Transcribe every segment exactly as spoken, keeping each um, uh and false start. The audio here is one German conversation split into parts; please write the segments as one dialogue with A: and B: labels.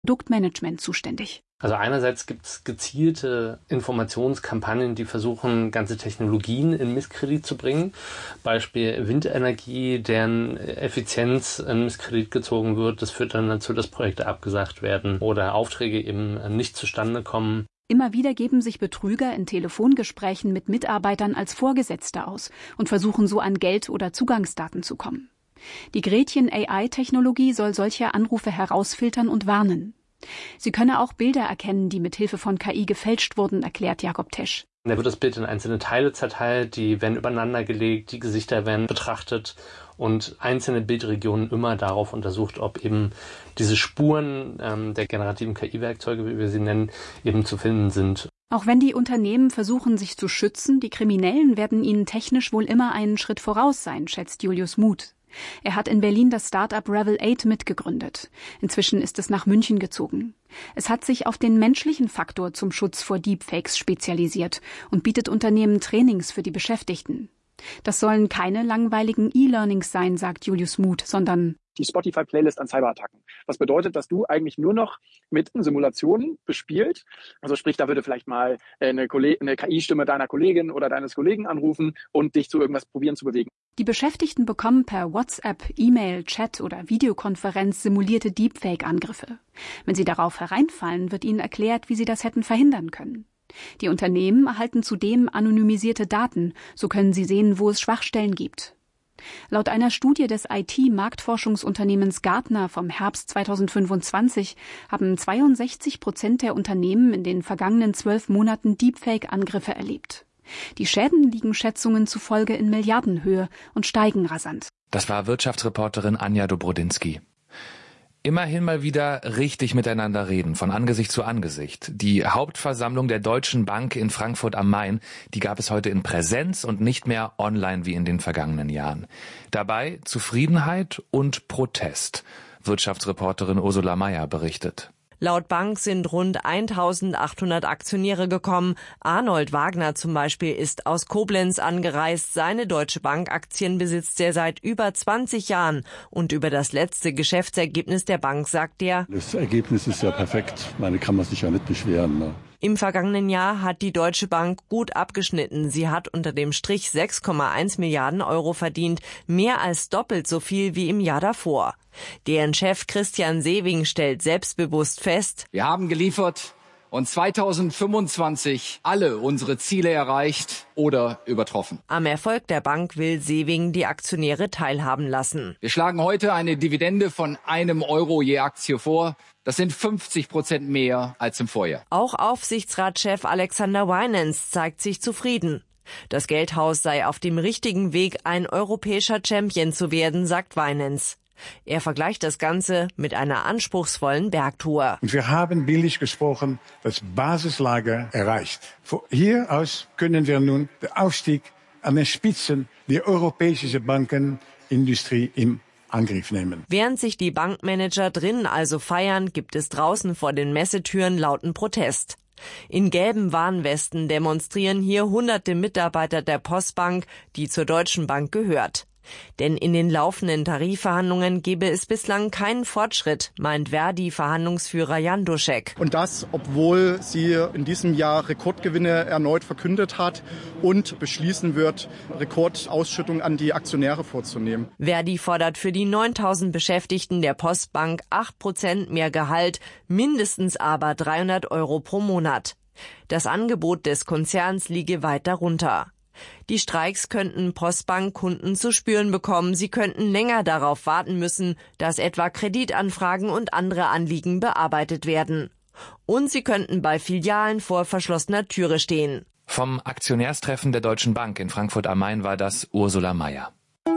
A: Produktmanagement zuständig.
B: Also einerseits gibt es gezielte Informationskampagnen, die versuchen, ganze Technologien in Misskredit zu bringen. Beispiel Windenergie, deren Effizienz in Misskredit gezogen wird. Das führt dann dazu, dass Projekte abgesagt werden oder Aufträge eben nicht zustande kommen.
A: Immer wieder geben sich Betrüger in Telefongesprächen mit Mitarbeitern als Vorgesetzte aus und versuchen so an Geld oder Zugangsdaten zu kommen. Die Gretchen-A I-Technologie soll solche Anrufe herausfiltern und warnen. Sie könne auch Bilder erkennen, die mit Hilfe von K I gefälscht wurden, erklärt Jakob Tesch.
B: Da wird das Bild in einzelne Teile zerteilt, die werden übereinander gelegt, die Gesichter werden betrachtet und einzelne Bildregionen immer darauf untersucht, ob eben diese Spuren ähm, der generativen K I-Werkzeuge, wie wir sie nennen, eben zu finden sind.
A: Auch wenn die Unternehmen versuchen, sich zu schützen, die Kriminellen werden ihnen technisch wohl immer einen Schritt voraus sein, schätzt Julius Muth. Er hat in Berlin das Start-up Revel acht mitgegründet. Inzwischen ist es nach München gezogen. Es hat sich auf den menschlichen Faktor zum Schutz vor Deepfakes spezialisiert und bietet Unternehmen Trainings für die Beschäftigten. Das sollen keine langweiligen E-Learnings sein, sagt Julius Muth, sondern
C: die Spotify-Playlist an Cyberattacken. Was bedeutet, dass du eigentlich nur noch mit Simulationen bespielt, also sprich, da würde vielleicht mal eine, eine K I-Stimme deiner Kollegin oder deines Kollegen anrufen und dich zu irgendwas probieren zu bewegen.
A: Die Beschäftigten bekommen per WhatsApp, E-Mail, Chat oder Videokonferenz simulierte Deepfake-Angriffe. Wenn sie darauf hereinfallen, wird ihnen erklärt, wie sie das hätten verhindern können. Die Unternehmen erhalten zudem anonymisierte Daten, so können sie sehen, wo es Schwachstellen gibt. Laut einer Studie des I T-Marktforschungsunternehmens Gartner vom Herbst zweitausendfünfundzwanzig haben zweiundsechzig Prozent der Unternehmen in den vergangenen zwölf Monaten Deepfake-Angriffe erlebt. Die Schäden liegen Schätzungen zufolge in Milliardenhöhe und steigen rasant.
D: Das war Wirtschaftsreporterin Anja Dobrodinsky. Immerhin mal wieder richtig miteinander reden, von Angesicht zu Angesicht. Die Hauptversammlung der Deutschen Bank in Frankfurt am Main, die gab es heute in Präsenz und nicht mehr online wie in den vergangenen Jahren. Dabei Zufriedenheit und Protest. Wirtschaftsreporterin Ursula Mayer berichtet.
E: Laut Bank sind rund eintausendachthundert Aktionäre gekommen. Arnold Wagner zum Beispiel ist aus Koblenz angereist. Seine Deutsche Bank-Aktien besitzt er seit über zwanzig Jahren. Und über das letzte Geschäftsergebnis der Bank sagt er:
F: Das Ergebnis ist ja perfekt. Meine, kann man sich ja nicht beschweren. Ne?
E: Im vergangenen Jahr hat die Deutsche Bank gut abgeschnitten. Sie hat unter dem Strich sechs Komma eins Milliarden Euro verdient, mehr als doppelt so viel wie im Jahr davor. Deren Chef Christian Sewing stellt selbstbewusst fest:
G: Wir haben geliefert und zweitausendfünfundzwanzig alle unsere Ziele erreicht oder übertroffen.
E: Am Erfolg der Bank will Sewing die Aktionäre teilhaben lassen.
G: Wir schlagen heute eine Dividende von einem Euro je Aktie vor. Das sind fünfzig Prozent mehr als im Vorjahr.
E: Auch Aufsichtsratschef Alexander Winans zeigt sich zufrieden. Das Geldhaus sei auf dem richtigen Weg, ein europäischer Champion zu werden, sagt Winans. Er vergleicht das Ganze mit einer anspruchsvollen Bergtour.
H: Und wir haben bildlich gesprochen das Basislager erreicht. Von hier aus können wir nun den Aufstieg an den Spitzen der europäischen Bankenindustrie im Angriff nehmen.
E: Während sich die Bankmanager drinnen also feiern, gibt es draußen vor den Messetüren lauten Protest. In gelben Warnwesten demonstrieren hier hunderte Mitarbeiter der Postbank, die zur Deutschen Bank gehört. Denn in den laufenden Tarifverhandlungen gebe es bislang keinen Fortschritt, meint Verdi-Verhandlungsführer Jan Duschek.
I: Und das, obwohl sie in diesem Jahr Rekordgewinne erneut verkündet hat und beschließen wird, Rekordausschüttung an die Aktionäre vorzunehmen.
E: Verdi fordert für die neuntausend Beschäftigten der Postbank acht Prozent mehr Gehalt, mindestens aber dreihundert Euro pro Monat. Das Angebot des Konzerns liege weit darunter. Die Streiks könnten Postbankkunden zu spüren bekommen. Sie könnten länger darauf warten müssen, dass etwa Kreditanfragen und andere Anliegen bearbeitet werden. Und sie könnten bei Filialen vor verschlossener Türe stehen.
D: Vom Aktionärstreffen der Deutschen Bank in Frankfurt am Main war das Ursula Mayer.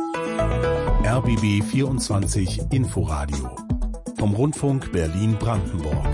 J: R B B vierundzwanzig Inforadio vom Rundfunk Berlin-Brandenburg.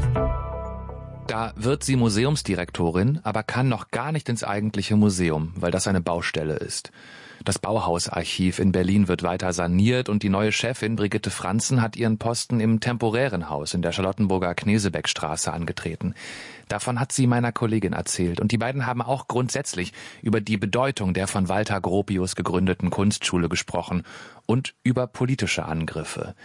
D: Da wird sie Museumsdirektorin, aber kann noch gar nicht ins eigentliche Museum, weil das eine Baustelle ist. Das Bauhausarchiv in Berlin wird weiter saniert und die neue Chefin Brigitte Franzen hat ihren Posten im temporären Haus in der Charlottenburger Knesebeckstraße angetreten. Davon hat sie meiner Kollegin erzählt und die beiden haben auch grundsätzlich über die Bedeutung der von Walter Gropius gegründeten Kunstschule gesprochen und über politische Angriffe.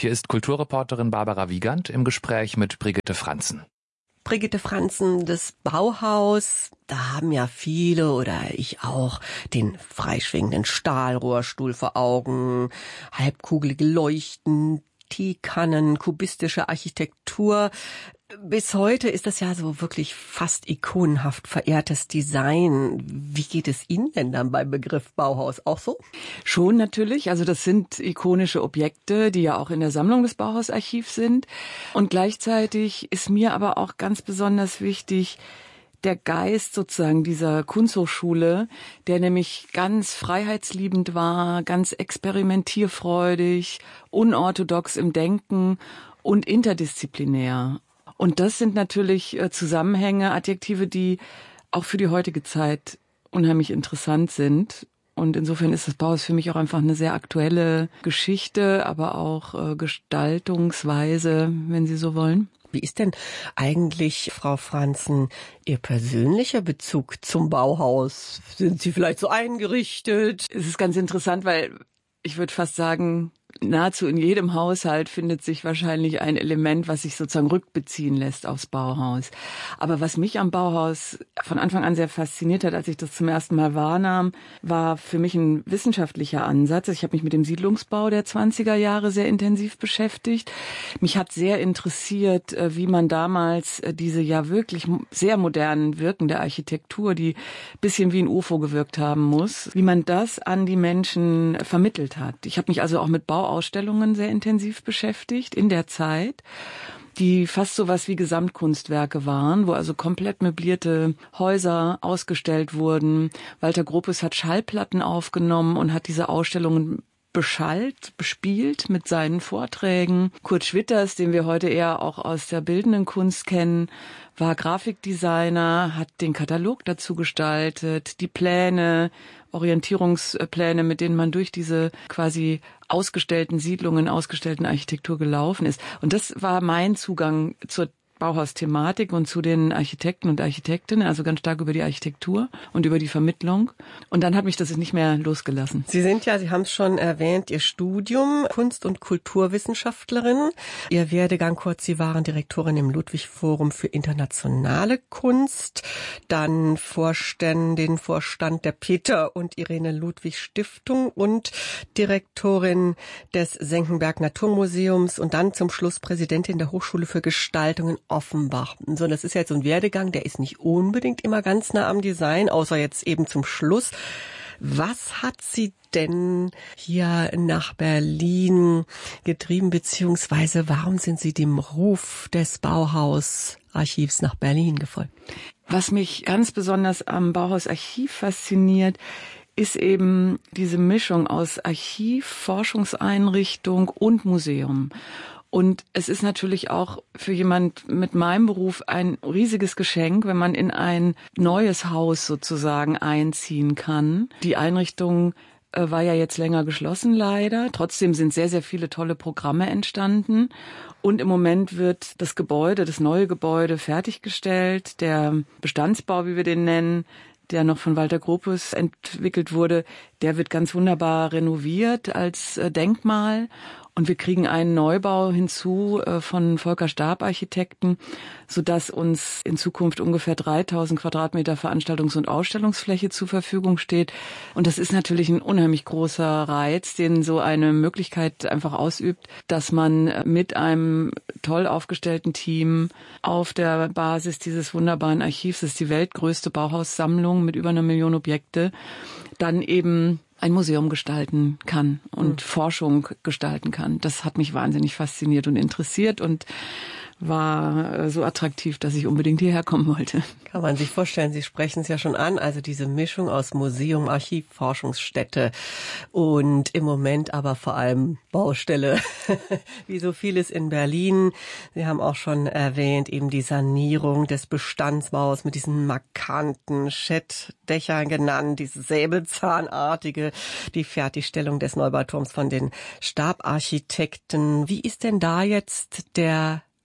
D: Hier ist Kulturreporterin Barbara Wiegand im Gespräch mit Brigitte Franzen.
K: Brigitte Franzen, das Bauhaus, da haben ja viele oder ich auch den freischwingenden Stahlrohrstuhl vor Augen, halbkugelige Leuchten, Teekannen, kubistische Architektur. Bis heute ist das ja so wirklich fast ikonenhaft verehrtes Design. Wie geht es Ihnen denn dann beim Begriff Bauhaus? Auch so?
L: Schon natürlich. Also das sind ikonische Objekte, die ja auch in der Sammlung des Bauhausarchivs sind. Und gleichzeitig ist mir aber auch ganz besonders wichtig, der Geist sozusagen dieser Kunsthochschule, der nämlich ganz freiheitsliebend war, ganz experimentierfreudig, unorthodox im Denken und interdisziplinär. Und das sind natürlich Zusammenhänge, Adjektive, die auch für die heutige Zeit unheimlich interessant sind. Und insofern ist das Bauhaus für mich auch einfach eine sehr aktuelle Geschichte, aber auch Gestaltungsweise, wenn Sie so wollen.
K: Wie ist denn eigentlich, Frau Franzen, Ihr persönlicher Bezug zum Bauhaus? Sind Sie vielleicht so eingerichtet?
L: Es ist ganz interessant, weil ich würde fast sagen, nahezu in jedem Haushalt findet sich wahrscheinlich ein Element, was sich sozusagen rückbeziehen lässt aufs Bauhaus. Aber was mich am Bauhaus von Anfang an sehr fasziniert hat, als ich das zum ersten Mal wahrnahm, war für mich ein wissenschaftlicher Ansatz. Ich habe mich mit dem Siedlungsbau der zwanziger Jahre sehr intensiv beschäftigt. Mich hat sehr interessiert, wie man damals diese ja wirklich sehr modernen Wirken der Architektur, die bisschen wie ein U F O gewirkt haben muss, wie man das an die Menschen vermittelt hat. Ich habe mich also auch mit Bau Ausstellungen sehr intensiv beschäftigt in der Zeit, die fast so was wie Gesamtkunstwerke waren, wo also komplett möblierte Häuser ausgestellt wurden. Walter Gropius hat Schallplatten aufgenommen und hat diese Ausstellungen beschallt, bespielt mit seinen Vorträgen. Kurt Schwitters, den wir heute eher auch aus der bildenden Kunst kennen, war Grafikdesigner, hat den Katalog dazu gestaltet, die Pläne, Orientierungspläne, mit denen man durch diese quasi ausgestellten Siedlungen, ausgestellten Architektur gelaufen ist. Und das war mein Zugang zur Bauhaus-Thematik und zu den Architekten und Architektinnen, also ganz stark über die Architektur und über die Vermittlung. Und dann hat mich das nicht mehr losgelassen.
K: Sie sind ja, Sie haben es schon erwähnt, Ihr Studium Kunst- und Kulturwissenschaftlerin. Ihr Werdegang kurz, Sie waren Direktorin im Ludwig-Forum für internationale Kunst, dann Vorständin, Vorstand der Peter und Irene Ludwig Stiftung und Direktorin des Senckenberg Naturmuseums und dann zum Schluss Präsidentin der Hochschule für Gestaltung in Offenbach. So, das ist jetzt so ein Werdegang, der ist nicht unbedingt immer ganz nah am Design, außer jetzt eben zum Schluss. Was hat Sie denn hier nach Berlin getrieben, beziehungsweise warum sind Sie dem Ruf des Bauhausarchivs nach Berlin gefolgt?
L: Was mich ganz besonders am Bauhausarchiv fasziniert, ist eben diese Mischung aus Archiv, Forschungseinrichtung und Museum. Und es ist natürlich auch für jemand mit meinem Beruf ein riesiges Geschenk, wenn man in ein neues Haus sozusagen einziehen kann. Die Einrichtung äh, war ja jetzt länger geschlossen leider. Trotzdem sind sehr, sehr viele tolle Programme entstanden. Und im Moment wird das Gebäude, das neue Gebäude fertiggestellt. Der Bestandsbau, wie wir den nennen, der noch von Walter Gropius entwickelt wurde, der wird ganz wunderbar renoviert als äh, Denkmal. Und wir kriegen einen Neubau hinzu äh, von Volker Staab Architekten, sodass uns in Zukunft ungefähr dreitausend Quadratmeter Veranstaltungs- und Ausstellungsfläche zur Verfügung steht. Und das ist natürlich ein unheimlich großer Reiz, den so eine Möglichkeit einfach ausübt, dass man mit einem toll aufgestellten Team auf der Basis dieses wunderbaren Archivs, das ist die weltgrößte Bauhaussammlung mit über einer Million Objekte, dann eben ein Museum gestalten kann und mhm. Forschung gestalten kann. Das hat mich wahnsinnig fasziniert und interessiert und war so attraktiv, dass ich unbedingt hierher kommen wollte.
K: Kann man sich vorstellen, Sie sprechen es ja schon an, also diese Mischung aus Museum, Archiv, Forschungsstätte und im Moment aber vor allem Baustelle, wie so vieles in Berlin. Sie haben auch schon erwähnt, eben die Sanierung des Bestandsbaus mit diesen markanten Schettdächern genannt, dieses Säbelzahnartige, die Fertigstellung des Neubauturms von den Staabarchitekten. Wie ist denn da jetzt der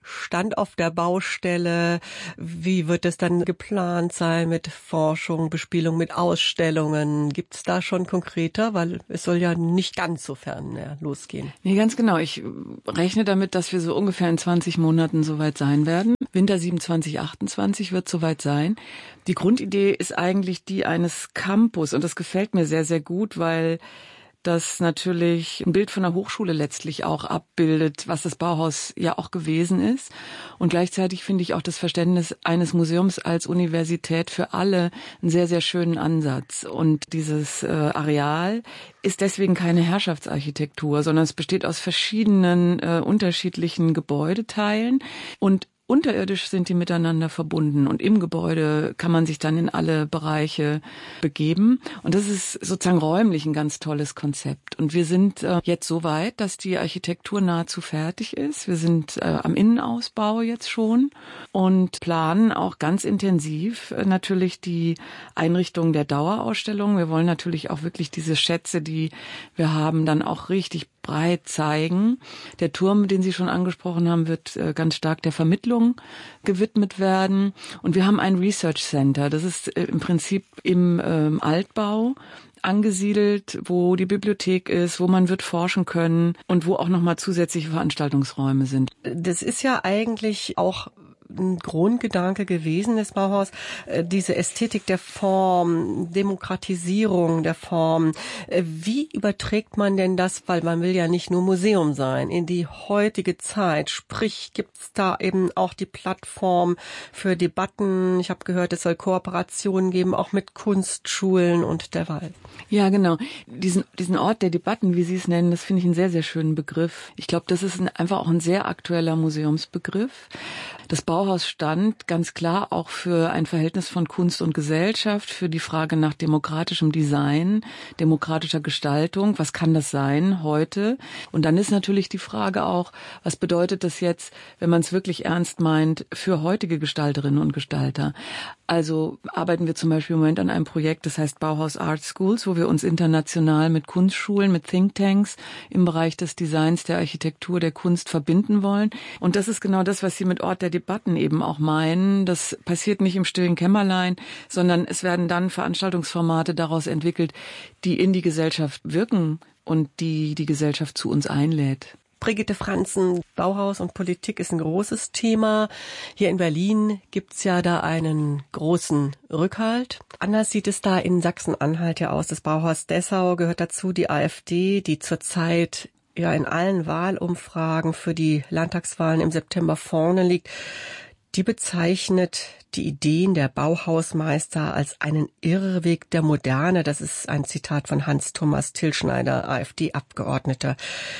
K: Stand auf der Baustelle? Wie wird es dann geplant sein mit Forschung, Bespielung, mit Ausstellungen? Gibt es da schon konkreter? Weil es soll ja nicht ganz so fern mehr losgehen.
L: Nee, ganz genau. Ich rechne damit, dass wir so ungefähr in zwanzig Monaten soweit sein werden. Winter siebenundzwanzig, achtundzwanzig wird soweit sein. Die Grundidee ist eigentlich die eines Campus und das gefällt mir sehr, sehr gut, weil das natürlich ein Bild von der Hochschule letztlich auch abbildet, was das Bauhaus ja auch gewesen ist. Und gleichzeitig finde ich auch das Verständnis eines Museums als Universität für alle einen sehr, sehr schönen Ansatz. Und dieses äh, Areal ist deswegen keine Herrschaftsarchitektur, sondern es besteht aus verschiedenen äh, unterschiedlichen Gebäudeteilen und unterirdisch sind die miteinander verbunden und im Gebäude kann man sich dann in alle Bereiche begeben. Und das ist sozusagen räumlich ein ganz tolles Konzept. Und wir sind äh, jetzt so weit, dass die Architektur nahezu fertig ist. Wir sind äh, am Innenausbau jetzt schon und planen auch ganz intensiv äh, natürlich die Einrichtung der Dauerausstellung. Wir wollen natürlich auch wirklich diese Schätze, die wir haben, dann auch richtig breit zeigen. Der Turm, den Sie schon angesprochen haben, wird äh, ganz stark der Vermittlung gewidmet werden. Und wir haben ein Research Center. Das ist äh, im Prinzip im ähm, Altbau angesiedelt, wo die Bibliothek ist, wo man wird forschen können und wo auch nochmal zusätzliche Veranstaltungsräume sind.
K: Das ist ja eigentlich auch ein Grundgedanke gewesen des Bauhaus, diese Ästhetik der Form, Demokratisierung der Form. Wie überträgt man denn das, weil man will ja nicht nur Museum sein, in die heutige Zeit? Sprich, gibt es da eben auch die Plattform für Debatten? Ich habe gehört, es soll Kooperationen geben, auch mit Kunstschulen und derweil.
L: Ja, genau. Diesen, diesen Ort der Debatten, wie Sie es nennen, das finde ich einen sehr, sehr schönen Begriff. Ich glaube, das ist ein, einfach auch ein sehr aktueller Museumsbegriff. Das Bauhaus stand ganz klar auch für ein Verhältnis von Kunst und Gesellschaft, für die Frage nach demokratischem Design, demokratischer Gestaltung. Was kann das sein heute? Und dann ist natürlich die Frage auch, was bedeutet das jetzt, wenn man es wirklich ernst meint, für heutige Gestalterinnen und Gestalter? Also arbeiten wir zum Beispiel im Moment an einem Projekt, das heißt Bauhaus Art Schools, wo wir uns international mit Kunstschulen, mit Thinktanks im Bereich des Designs, der Architektur, der Kunst verbinden wollen. Und das ist genau das, was Sie mit Ort der Debatten eben auch meinen. Das passiert nicht im stillen Kämmerlein, sondern es werden dann Veranstaltungsformate daraus entwickelt, die in die Gesellschaft wirken und die die Gesellschaft zu uns einlädt.
K: Brigitte Franzen, Bauhaus und Politik ist ein großes Thema. Hier in Berlin gibt's ja da einen großen Rückhalt. Anders sieht es da in Sachsen-Anhalt ja aus. Das Bauhaus Dessau gehört dazu, die AfD, die zurzeit ja in allen Wahlumfragen für die Landtagswahlen im September vorne liegt. Die bezeichnet die Ideen der Bauhausmeister als einen Irrweg der Moderne. Das ist ein Zitat von Hans-Thomas Tillschneider, AfD-Abgeordneter.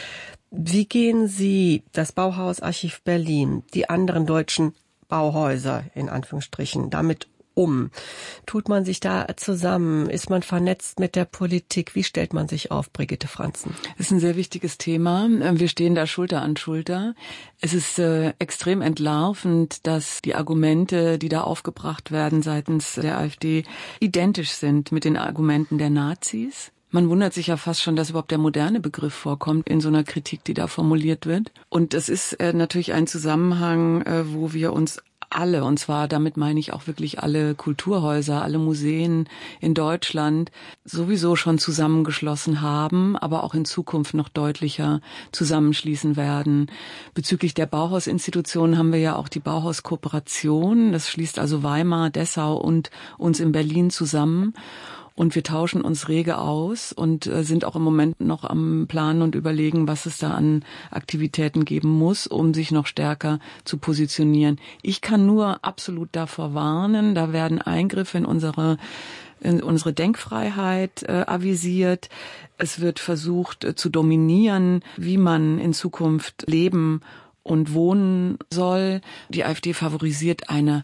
K: Wie gehen Sie, das Bauhausarchiv Berlin, die anderen deutschen Bauhäuser in Anführungsstrichen, damit um? Tut man sich da zusammen? Ist man vernetzt mit der Politik? Wie stellt man sich auf, Brigitte Franzen?
L: Das ist ein sehr wichtiges Thema. Wir stehen da Schulter an Schulter. Es ist äh, extrem entlarvend, dass die Argumente, die da aufgebracht werden seitens der AfD, identisch sind mit den Argumenten der Nazis. Man wundert sich ja fast schon, dass überhaupt der moderne Begriff vorkommt in so einer Kritik, die da formuliert wird. Und das ist äh, natürlich ein Zusammenhang, äh, wo wir uns alle, und zwar damit meine ich auch wirklich alle Kulturhäuser, alle Museen in Deutschland, sowieso schon zusammengeschlossen haben, aber auch in Zukunft noch deutlicher zusammenschließen werden. Bezüglich der Bauhausinstitutionen haben wir ja auch die Bauhauskooperation. Das schließt also Weimar, Dessau und uns in Berlin zusammen. Und wir tauschen uns rege aus und äh, sind auch im Moment noch am Planen und überlegen, was es da an Aktivitäten geben muss, um sich noch stärker zu positionieren. Ich kann nur absolut davor warnen, da werden Eingriffe in unsere in unsere Denkfreiheit äh, avisiert. Es wird versucht äh, zu dominieren, wie man in Zukunft leben und wohnen soll. Die AfD favorisiert eine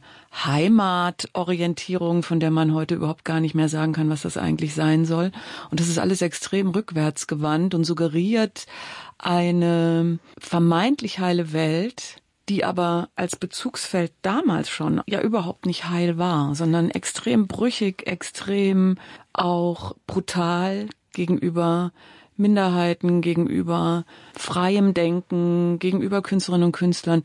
L: Heimatorientierung, von der man heute überhaupt gar nicht mehr sagen kann, was das eigentlich sein soll. Und das ist alles extrem rückwärtsgewandt und suggeriert eine vermeintlich heile Welt, die aber als Bezugsfeld damals schon ja überhaupt nicht heil war, sondern extrem brüchig, extrem auch brutal gegenüber Minderheiten, gegenüber freiem Denken, gegenüber Künstlerinnen und Künstlern.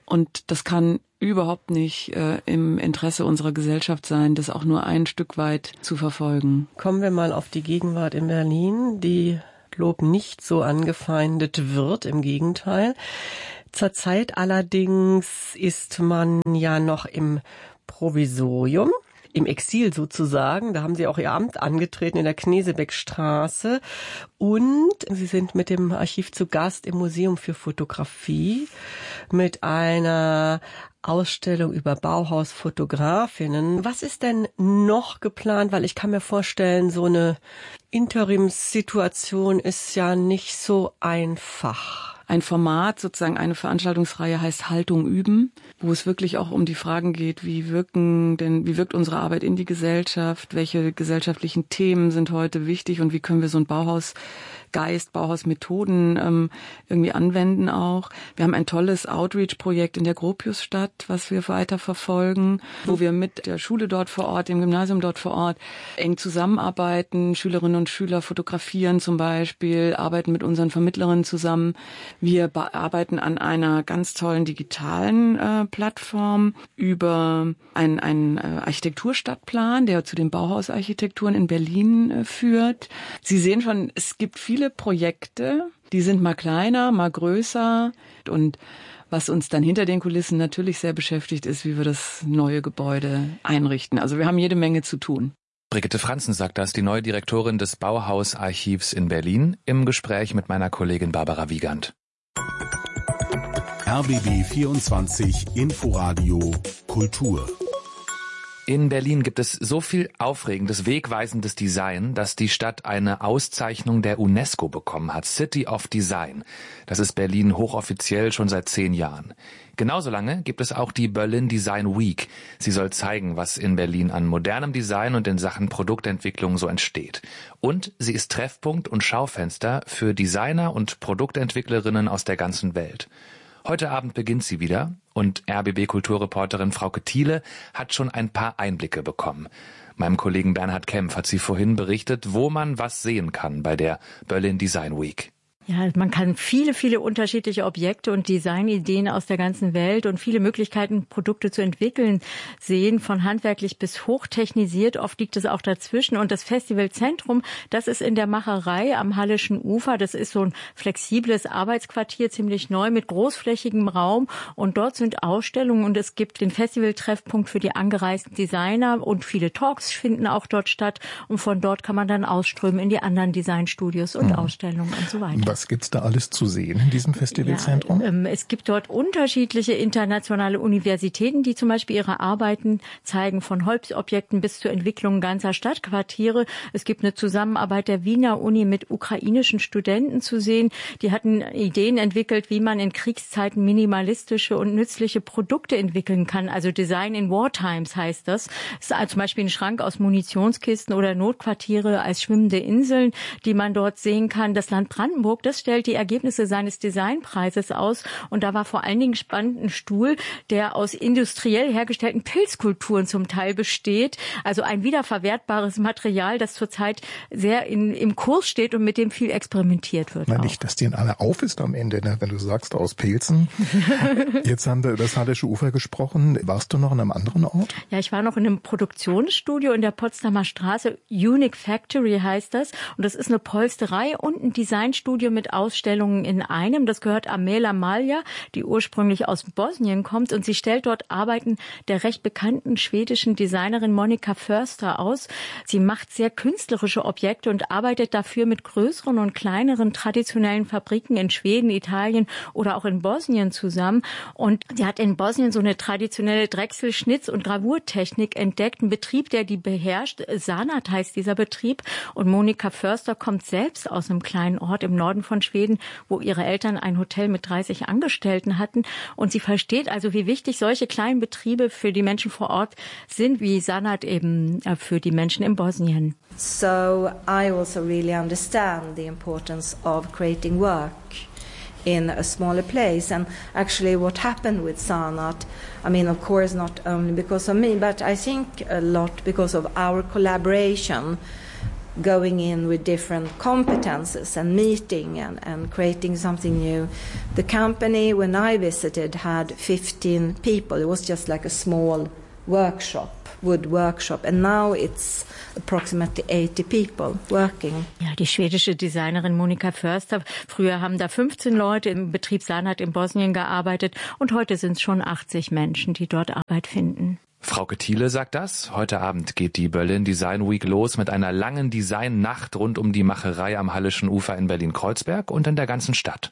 L: Und das kann überhaupt nicht äh, im Interesse unserer Gesellschaft sein, das auch nur ein Stück weit zu verfolgen.
K: Kommen wir mal auf die Gegenwart in Berlin, die Lob nicht so angefeindet wird, im Gegenteil. Zurzeit allerdings ist man ja noch im Provisorium, im Exil sozusagen. Da haben Sie auch Ihr Amt angetreten in der Knesebeckstraße. Und Sie sind mit dem Archiv zu Gast im Museum für Fotografie mit einer Ausstellung über Bauhausfotografinnen. Was ist denn noch geplant? Weil ich kann mir vorstellen, so eine Interimssituation ist ja nicht so einfach.
L: Ein Format, sozusagen eine Veranstaltungsreihe heißt Haltung üben, wo es wirklich auch um die Fragen geht, wie wirken denn, wie wirkt unsere Arbeit in die Gesellschaft, welche gesellschaftlichen Themen sind heute wichtig und wie können wir so ein Bauhausgeist, Bauhausmethoden ähm, irgendwie anwenden auch. Wir haben ein tolles Outreach-Projekt in der Gropiusstadt, was wir weiter verfolgen, wo wir mit der Schule dort vor Ort, dem Gymnasium dort vor Ort eng zusammenarbeiten. Schülerinnen und Schüler fotografieren zum Beispiel, arbeiten mit unseren Vermittlerinnen zusammen. Wir arbeiten an einer ganz tollen digitalen äh, Plattform über einen, einen äh, Architekturstadtplan, der zu den Bauhausarchitekturen in Berlin äh, führt. Sie sehen schon, es gibt viele Projekte, die sind mal kleiner, mal größer. Und was uns dann hinter den Kulissen natürlich sehr beschäftigt, ist, wie wir das neue Gebäude einrichten. Also wir haben jede Menge zu tun.
D: Brigitte Franzen sagt das, die neue Direktorin des Bauhausarchivs in Berlin, im Gespräch mit meiner Kollegin Barbara Wiegand.
J: R B B vierundzwanzig Inforadio Kultur.
D: In Berlin gibt es so viel aufregendes, wegweisendes Design, dass die Stadt eine Auszeichnung der UNESCO bekommen hat, City of Design. Das ist Berlin hochoffiziell schon seit zehn Jahren. Genauso lange gibt es auch die Berlin Design Week. Sie soll zeigen, was in Berlin an modernem Design und in Sachen Produktentwicklung so entsteht. Und sie ist Treffpunkt und Schaufenster für Designer und Produktentwicklerinnen aus der ganzen Welt. Heute Abend beginnt sie wieder und R B B-Kulturreporterin Frauke Thiele hat schon ein paar Einblicke bekommen. Meinem Kollegen Bernhard Kempf hat sie vorhin berichtet, wo man was sehen kann bei der Berlin Design Week.
M: Ja, man kann viele, viele unterschiedliche Objekte und Designideen aus der ganzen Welt und viele Möglichkeiten, Produkte zu entwickeln, sehen, von handwerklich bis hochtechnisiert. Oft liegt es auch dazwischen. Und das Festivalzentrum, das ist in der Macherei am Hallischen Ufer. Das ist so ein flexibles Arbeitsquartier, ziemlich neu, mit großflächigem Raum. Und dort sind Ausstellungen und es gibt den Festivaltreffpunkt für die angereisten Designer und viele Talks finden auch dort statt. Und von dort kann man dann ausströmen in die anderen Designstudios und mhm. Ausstellungen und so weiter.
N: Was gibt's da alles zu sehen in diesem Festivalzentrum?
M: Ja, ähm, es gibt dort unterschiedliche internationale Universitäten, die zum Beispiel ihre Arbeiten zeigen, von Holzobjekten bis zur Entwicklung ganzer Stadtquartiere. Es gibt eine Zusammenarbeit der Wiener Uni mit ukrainischen Studenten zu sehen. Die hatten Ideen entwickelt, wie man in Kriegszeiten minimalistische und nützliche Produkte entwickeln kann. Also Design in Wartimes heißt das. Das ist zum Beispiel ein Schrank aus Munitionskisten oder Notquartiere als schwimmende Inseln, die man dort sehen kann. Das Land Brandenburg, das stellt die Ergebnisse seines Designpreises aus. Und da war vor allen Dingen spannend ein Stuhl, der aus industriell hergestellten Pilzkulturen zum Teil besteht. Also ein wiederverwertbares Material, das zurzeit sehr in, im Kurs steht und mit dem viel experimentiert wird.
N: Na, nicht, dass dir in alle auf ist am Ende, ne? Wenn du sagst, aus Pilzen. Jetzt haben wir über das Hallische Ufer gesprochen. Warst du noch an einem anderen Ort?
M: Ja, ich war noch in einem Produktionsstudio in der Potsdamer Straße. Unique Factory heißt das. Und das ist eine Polsterei und ein Designstudio mit Ausstellungen in einem. Das gehört Amela Malja, die ursprünglich aus Bosnien kommt. Und sie stellt dort Arbeiten der recht bekannten schwedischen Designerin Monika Förster aus. Sie macht sehr künstlerische Objekte und arbeitet dafür mit größeren und kleineren traditionellen Fabriken in Schweden, Italien oder auch in Bosnien zusammen. Und sie hat in Bosnien so eine traditionelle Drechsel-, Schnitz- und Gravurtechnik entdeckt. Ein Betrieb, der die beherrscht. Sanat heißt dieser Betrieb. Und Monika Förster kommt selbst aus einem kleinen Ort im Norden von Schweden, wo ihre Eltern ein Hotel mit dreißig Angestellten hatten. Und sie versteht also, wie wichtig solche kleinen Betriebe für die Menschen vor Ort sind, wie Sanat eben für die Menschen in Bosnien.
O: So I also really understand the importance of creating work in a smaller place. And actually what happened with Sanat, I mean, of course, not only because of me, but I think a lot because of our collaboration going in with different competences and meeting and, and creating something new. The company, when I visited, had fifteen people. It was just like a small workshop, wood workshop, and now it's approximately eighty people working.
M: Ja, die schwedische Designerin Monika Förster. Früher haben da fünfzehn Leute im Betrieb Sanat in Bosnien gearbeitet und heute sind es schon achtzig Menschen, die dort Arbeit finden.
D: Frauke Thiele sagt das. Heute Abend geht die Berlin Design Week los mit einer langen Designnacht rund um die Macherei am Hallischen Ufer in Berlin-Kreuzberg und in der ganzen Stadt.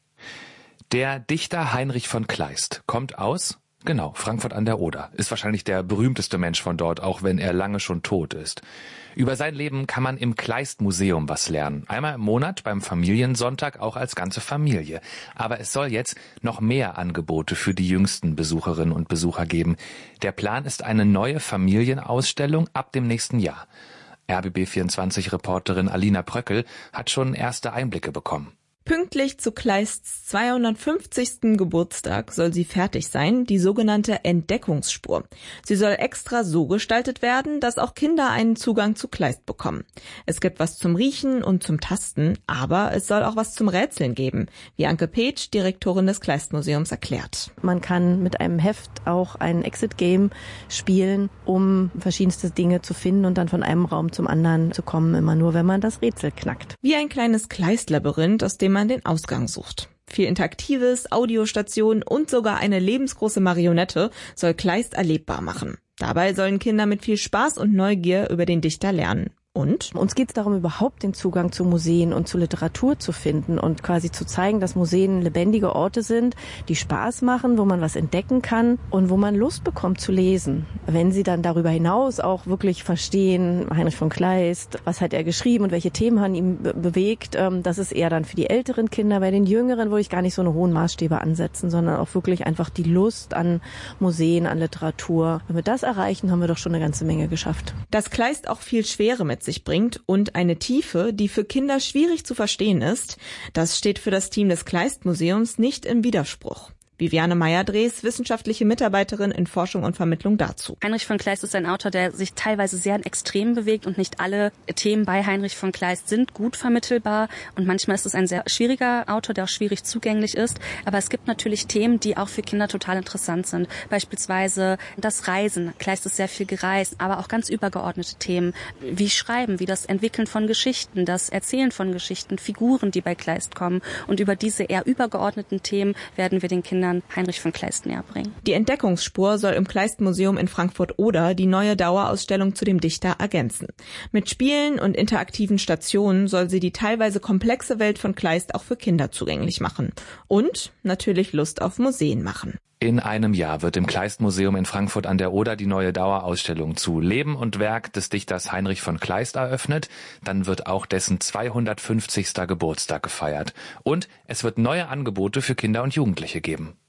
D: Der Dichter Heinrich von Kleist kommt aus, genau, Frankfurt an der Oder. Ist wahrscheinlich der berühmteste Mensch von dort, auch wenn er lange schon tot ist. Über sein Leben kann man im Kleist-Museum was lernen. Einmal im Monat beim Familiensonntag, auch als ganze Familie. Aber es soll jetzt noch mehr Angebote für die jüngsten Besucherinnen und Besucher geben. Der Plan ist eine neue Familienausstellung ab dem nächsten Jahr. R B B vierundzwanzig-Reporterin Alina Pröckel hat schon erste Einblicke bekommen.
P: Pünktlich zu Kleists zweihundertfünfzigsten Geburtstag soll sie fertig sein, die sogenannte Entdeckungsspur. Sie soll extra so gestaltet werden, dass auch Kinder einen Zugang zu Kleist bekommen. Es gibt was zum Riechen und zum Tasten, aber es soll auch was zum Rätseln geben, wie Anke Petsch, Direktorin des Kleist-Museums, erklärt.
Q: Man kann mit einem Heft auch ein Exit-Game spielen, um verschiedenste Dinge zu finden und dann von einem Raum zum anderen zu kommen, immer nur, wenn man das Rätsel knackt.
P: Wie ein kleines Kleist-Labyrinth, aus dem man den Ausgang sucht. Viel Interaktives, Audiostationen und sogar eine lebensgroße Marionette soll Kleist erlebbar machen. Dabei sollen Kinder mit viel Spaß und Neugier über den Dichter lernen. Und?
Q: Uns geht es darum, überhaupt den Zugang zu Museen und zu Literatur zu finden und quasi zu zeigen, dass Museen lebendige Orte sind, die Spaß machen, wo man was entdecken kann und wo man Lust bekommt zu lesen. Wenn sie dann darüber hinaus auch wirklich verstehen, Heinrich von Kleist, was hat er geschrieben und welche Themen haben ihn be- bewegt, ähm, das ist eher dann für die älteren Kinder. Bei den Jüngeren würde ich gar nicht so eine hohen Maßstäbe ansetzen, sondern auch wirklich einfach die Lust an Museen, an Literatur. Wenn wir das erreichen, haben wir doch schon eine ganze Menge geschafft.
P: Dass Kleist auch viel Schwere mit sich bringt und eine Tiefe, die für Kinder schwierig zu verstehen ist, das steht für das Team des Kleist-Museums nicht im Widerspruch. Viviane Meyer-Drees, wissenschaftliche Mitarbeiterin in Forschung und Vermittlung dazu.
R: Heinrich von Kleist ist ein Autor, der sich teilweise sehr in Extremen bewegt und nicht alle Themen bei Heinrich von Kleist sind gut vermittelbar und manchmal ist es ein sehr schwieriger Autor, der auch schwierig zugänglich ist. Aber es gibt natürlich Themen, die auch für Kinder total interessant sind. Beispielsweise das Reisen. Kleist ist sehr viel gereist, aber auch ganz übergeordnete Themen wie Schreiben, wie das Entwickeln von Geschichten, das Erzählen von Geschichten, Figuren, die bei Kleist kommen. Und über diese eher übergeordneten Themen werden wir den Kindern Heinrich von Kleist näher bringen.
P: Die Entdeckungsspur soll im Kleist-Museum in Frankfurt-Oder die neue Dauerausstellung zu dem Dichter ergänzen. Mit Spielen und interaktiven Stationen soll sie die teilweise komplexe Welt von Kleist auch für Kinder zugänglich machen. Und natürlich Lust auf Museen machen.
D: In einem Jahr wird im Kleist-Museum in Frankfurt an der Oder die neue Dauerausstellung zu Leben und Werk des Dichters Heinrich von Kleist eröffnet. Dann wird auch dessen zweihundertfünfzigster Geburtstag gefeiert. Und es wird neue Angebote für Kinder und Jugendliche geben.